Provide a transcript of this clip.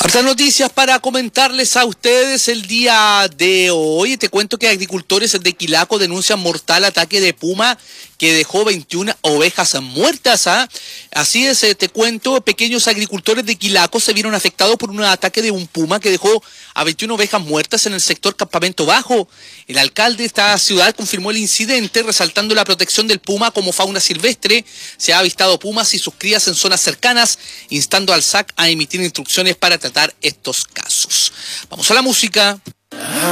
Hartas noticias para comentarles a ustedes el día de hoy. Te cuento que agricultores de Quilaco denuncian mortal ataque de puma que dejó 21 ovejas muertas. Así es, te cuento, pequeños agricultores de Quilaco se vieron afectados por un ataque de un puma que dejó a 21 ovejas muertas en el sector Campamento Bajo. El alcalde de esta ciudad confirmó el incidente, resaltando la protección del puma como fauna silvestre. Se ha avistado pumas y sus crías en zonas cercanas, instando al SAC a emitir instrucciones para tratar estos casos. Vamos a la música.